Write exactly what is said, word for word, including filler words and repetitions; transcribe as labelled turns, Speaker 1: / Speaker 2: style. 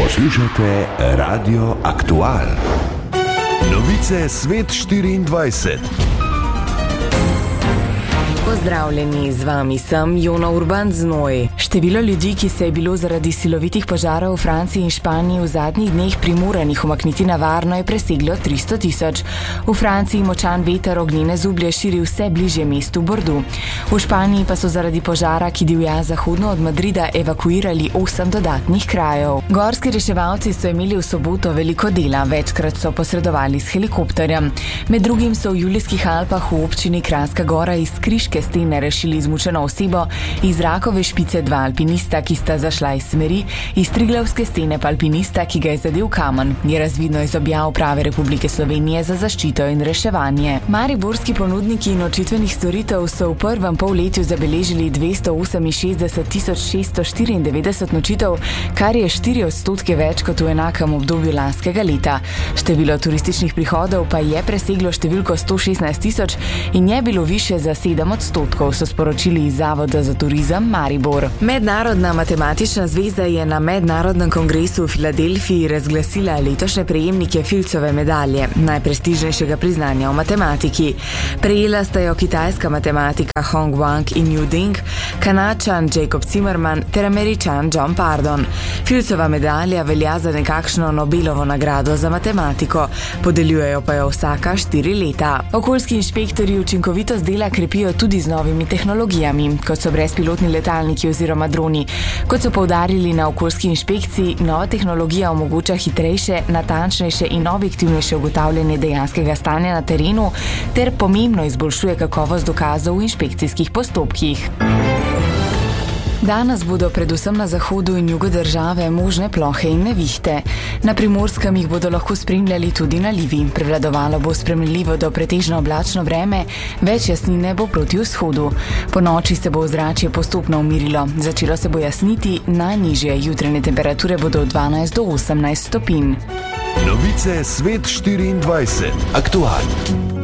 Speaker 1: Poslušate Radio Aktual. Novice Svet štiriindvajset.
Speaker 2: Pozdravljeni, z vami sem Jona Urban Znoj. Število ljudi, ki se je bilo zaradi silovitih požarov v Franciji in Španiji v zadnjih dneh primoranih umakniti na varno, je preseglo tristo tisoč. V Franciji močan veter ognjene zublje širi vse bližje mestu Bordeaux. V Španiji pa so zaradi požara, ki divja zahodno od Madrida, evakuirali osem dodatnih krajev. Gorski reševalci so imeli v soboto veliko dela, večkrat so posredovali s helikopterjem. Med drugim so v Julijskih Alpah v občini Kranjska Gora iz Kriške stene rešili izmučeno osebo, iz Rakove špice dva alpinista, ki sta zašla iz smeri, iz Triglavske stene pa alpinista, ki ga je zadel kamen, je razvidno iz objav Uprave Republike Slovenije za zaščito in reševanje. Mariborski ponudniki nočitvenih storitev so v prvem polletju zabeležili dvesto oseminšestdeset tisoč šeststo štiriindevetdeset nočitev, kar je štiri odstotke več kot v enakem obdobju lanskega leta. Število turističnih prihodov pa je preseglo številko sto šestnajst tisoč in je bilo višje za sedem odstotkov, so sporočili iz Zavoda za turizem Maribor. Mednarodna matematična zveza je na mednarodnem kongresu v Filadelfiji razglasila letošnje prejemnike Filcove medalje, najprestižnejšega priznanja v matematiki. Prejela sta jo kitajska matematika Hong Wang in Yu Ding, Kanadčan Jacob Zimmerman ter Američan John Pardon. Filcova medalja velja za nekakšno Nobelovo nagrado za matematiko, podeljujejo pa jo vsaka štiri leta. Okoljski inšpektorji učinkovitost dela krepijo tudi z novimi tehnologijami, kot so brezpilotni letalniki oziroma droni. Kot so poudarili na okoljski inšpekciji, nova tehnologija omogoča hitrejše, natančnejše in objektivnejše ugotavljanje dejanskega stanja na terenu ter pomembno izboljšuje kakovost dokazov v inšpekcijskih postopkih. Danes bodo predvsem na zahodu in jugu države možne plohe in nevihte. Na Primorskem jih bodo lahko spremljali tudi nalivi. Prevladovalo bo spremljivo do pretežno oblačno vreme, več jasnine bo proti vzhodu. Po noči se bo ozračje postopno umirilo. Začelo se bo jasniti, najnižje jutranje temperature bodo od dvanajst do osemnajst stopinj.
Speaker 1: Novice Svet štiriindvajset. Aktual.